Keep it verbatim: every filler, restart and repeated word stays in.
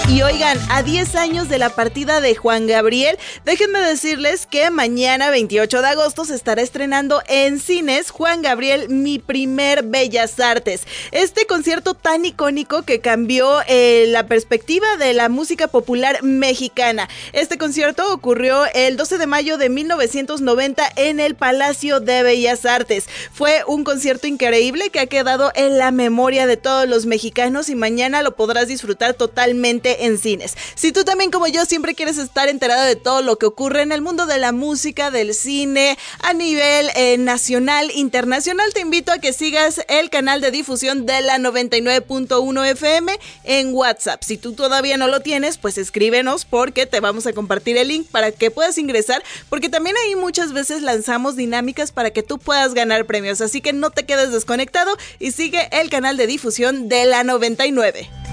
Y oigan, a diez años de la partida de Juan Gabriel, déjenme decirles que mañana veintiocho de agosto se estará estrenando en cines Juan Gabriel, Mi Primer Bellas Artes. Este concierto tan icónico que cambió eh, la perspectiva de la música popular mexicana. Este concierto ocurrió el doce de mayo de mil novecientos noventa en el Palacio de Bellas Artes. Fue un concierto increíble que ha quedado en la memoria de todos los mexicanos y mañana lo podrás disfrutar totalmente en cines. Si tú también, como yo, siempre quieres estar enterado de todo lo que ocurre en el mundo de la música, del cine, a nivel eh, nacional, internacional, te invito a que sigas el canal de difusión de la noventa y nueve punto uno F M en WhatsApp. Si tú todavía no lo tienes, pues escríbenos porque te vamos a compartir el link para que puedas ingresar, porque también ahí muchas veces lanzamos dinámicas para que tú puedas ganar premios, así que no te quedes desconectado y sigue el canal de difusión de la noventa y nueve.